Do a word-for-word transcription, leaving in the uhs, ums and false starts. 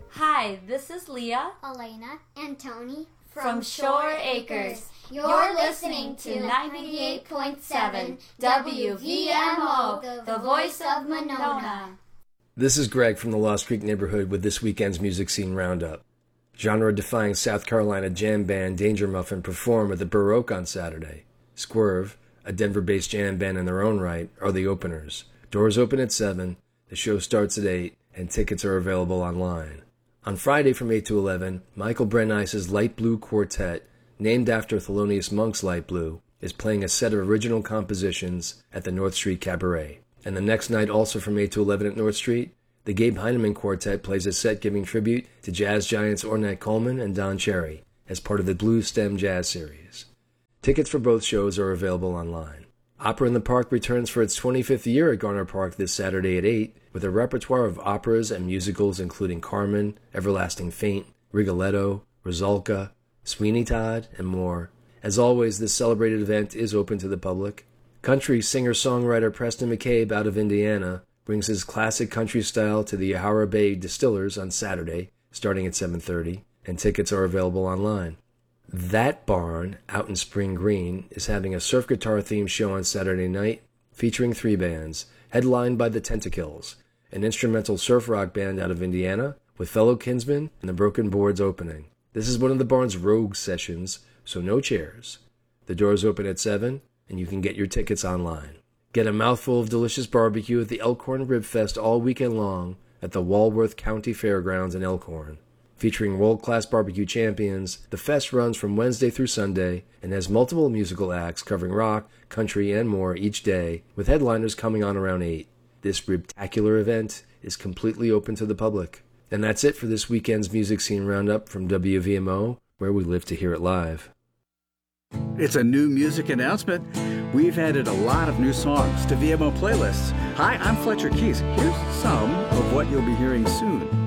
Hi, this is Leah, Elena, and Tony from, from Shore Acres. You're, You're listening to ninety-eight point seven W V M O, the voice of Monona. This is Greg from the Lost Creek neighborhood with this weekend's music scene roundup. Genre-defying South Carolina jam band Danger Muffin perform at the Burr Oak on Saturday. Swerve, a Denver-based jam band in their own right, are the openers. Doors open at seven, the show starts at eight, and tickets are available online. On Friday from eight to eleven, Michael Brenice's Light Blue Quartet, named after Thelonious Monk's Light Blue, is playing a set of original compositions at the North Street Cabaret. And the next night, also from eight to eleven at North Street, the Gabe Heineman Quartet plays a set giving tribute to jazz giants Ornette Coleman and Don Cherry as part of the Blue Stem Jazz Series. Tickets for both shows are available online. Opera in the Park returns for its twenty-fifth year at Garner Park this Saturday at eight, with a repertoire of operas and musicals including Carmen, Everlasting Faint, Rigoletto, Rusalka, Sweeney Todd, and more. As always, this celebrated event is open to the public. Country singer-songwriter Preston McCabe out of Indiana brings his classic country style to the Yahara Bay Distillers on Saturday, starting at seven thirty, and tickets are available online. That Barn, out in Spring Green, is having a surf guitar-themed show on Saturday night, featuring three bands, headlined by the Tentacles, an instrumental surf rock band out of Indiana, with fellow Kinsmen and the Broken Boards opening. This is one of the Barn's rogue sessions, so no chairs. The doors open at seven, and you can get your tickets online. Get a mouthful of delicious barbecue at the Elkhorn Rib Fest all weekend long at the Walworth County Fairgrounds in Elkhorn. Featuring world-class barbecue champions, the fest runs from Wednesday through Sunday and has multiple musical acts covering rock, country, and more each day, with headliners coming on around eight. This ribtacular event is completely open to the public. And that's it for this weekend's music scene roundup from W V M O, where we live to hear it live. It's a new music announcement. We've added a lot of new songs to V M O playlists. Hi, I'm Fletcher Keys. Here's some of what you'll be hearing soon.